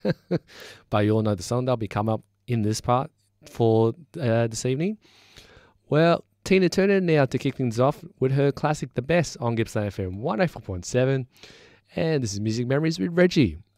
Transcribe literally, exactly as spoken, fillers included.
But you all know the song that'll be come up in this part for uh, this evening. Well, Tina Turner now to kick things off with her classic The Best on Gippsland F M one oh four point seven. And this is Music Memories with Reggie.